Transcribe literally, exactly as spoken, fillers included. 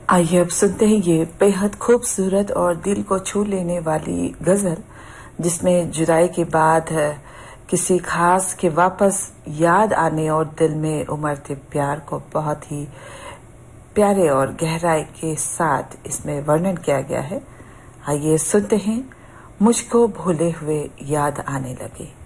आइए अब सुनते हैं ये बेहद खूबसूरत और दिल को छू लेने वाली गजल, जिसमें जुदाई के बाद किसी खास के वापस याद आने और दिल में उमड़ते प्यार को बहुत ही प्यारे और गहराई के साथ इसमें वर्णन किया गया है। आइए सुनते हैं, मुझको भूले हुए याद आने लगे।